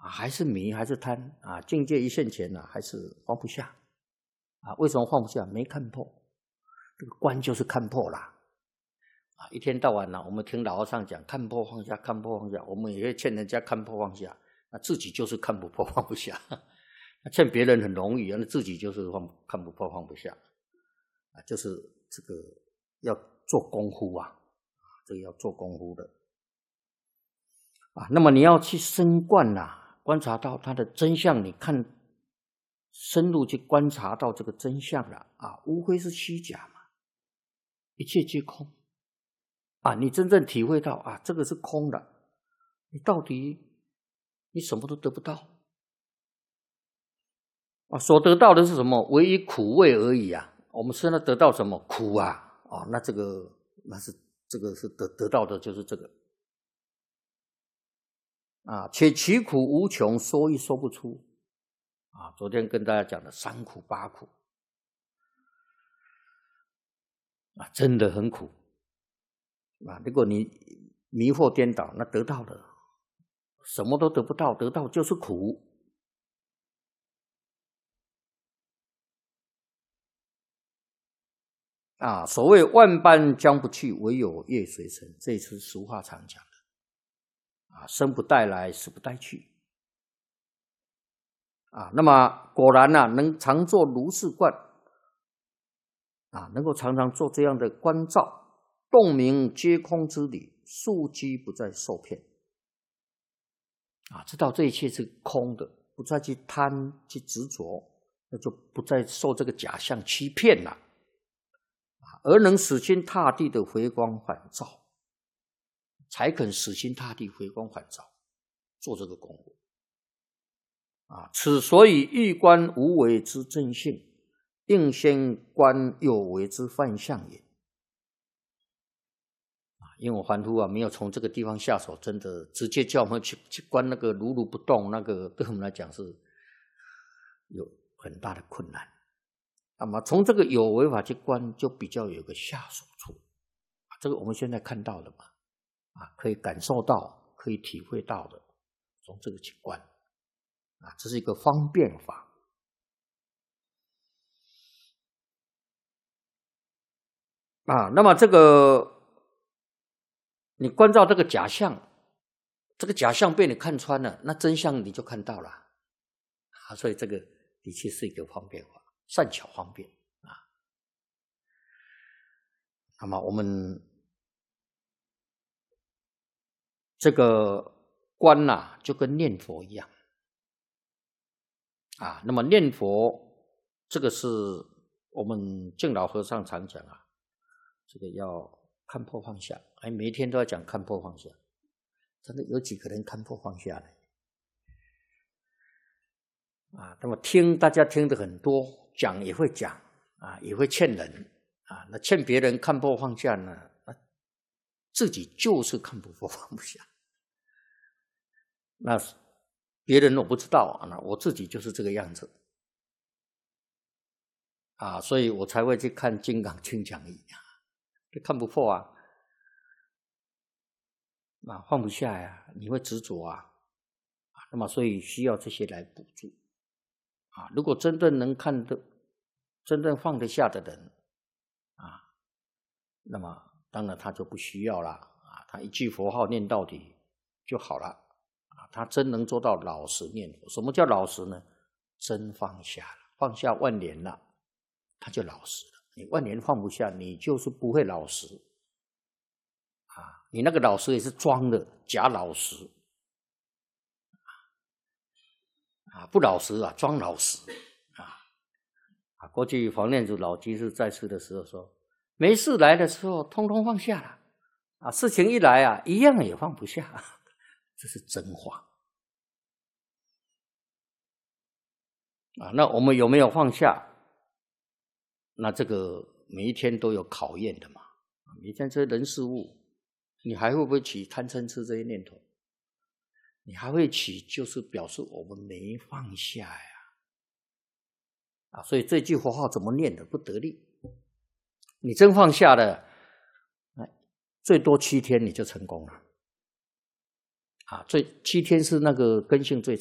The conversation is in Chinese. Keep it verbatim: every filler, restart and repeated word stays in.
啊，还是迷，还是贪啊，境界一现前啊，还是放不下啊？为什么放不下？没看破，这个观就是看破啦。啊，一天到晚呢、啊，我们听老和尚讲看破放下，看破放下，我们也会劝人家看破放下，那自己就是看不破放不下。劝别人很容易，那自己就是放看不破放不下啊，就是这个要做功夫啊，这个要做功夫的啊。那么你要去深观呐、啊，观察到它的真相，你看深入去观察到这个真相了啊，无非是虚假嘛，一切皆空啊。你真正体会到啊，这个是空的，你到底你什么都得不到。啊，所得到的是什么？唯一苦味而已啊！我们现在得到什么？苦啊！哦，那这个那是这个是得得到的就是这个啊，且其苦无穷，说亦说不出啊！昨天跟大家讲的三苦八苦啊，真的很苦啊！如果你迷惑颠倒，那得到的什么都得不到，得到就是苦。啊，所谓万般将不去，唯有业随身，这是俗话常讲的。啊，生不带来，死不带去。啊，那么果然啊，能常做如是观，啊，能够常常做这样的观照，洞明皆空之理，庶几不再受骗。啊，知道这一切是空的，不再去贪去执着，那就不再受这个假象欺骗了。而能死心塌地的回光返照，才肯死心塌地回光返照，做这个功夫啊。此所以欲观无为之正性，应先观有为之幻象也。啊，因为我凡夫啊，没有从这个地方下手，真的直接叫我们去去观那个如如不动，那个对我们来讲是有很大的困难。那么从这个有为法去观，就比较有个下手处，这个我们现在看到了嘛，啊，可以感受到，可以体会到的，从这个去观，啊，这是一个方便法。啊，那么这个你观照这个假象，这个假象被你看穿了，那真相你就看到了，啊，所以这个的确是一个方便法。善巧方便啊，那么我们这个观呐、啊，就跟念佛一样啊。那么念佛，这个是我们净老和尚常讲啊，这个要看破放下，哎，每一天都要讲看破放下，真的有几个人看破放下呢？啊，那么听大家听的很多。讲也会讲啊，也会劝人啊。那劝别人看破放下呢，啊、自己就是看不破放不下。那别人我不知道啊，那我自己就是这个样子啊，所以我才会去看《金刚经》讲义啊，看不破啊，啊放不下呀，你会执着啊，啊，那么所以需要这些来补助。啊，如果真正能看得、真正放得下的人，啊，那么当然他就不需要了啊，他一句佛号念到底就好了啊，他真能做到老实念佛。什么叫老实呢？真放下了，放下万年了，他就老实了。你万年放不下，你就是不会老实啊，你那个老实也是装的，假老实。啊，不老实啊，装老实啊！啊，过去黄念祖老居士在世的时候说，没事来的时候，通通放下了啊，事情一来啊，一样也放不下，这是真话啊。那我们有没有放下？那这个每一天都有考验的嘛。每一天这些人事物，你还会不会起贪嗔痴这些念头？你还会起，就是表示我们没放下呀，啊，所以这句佛号怎么念的不得力？你真放下了，最多七天你就成功了，啊，最七天是那个根性最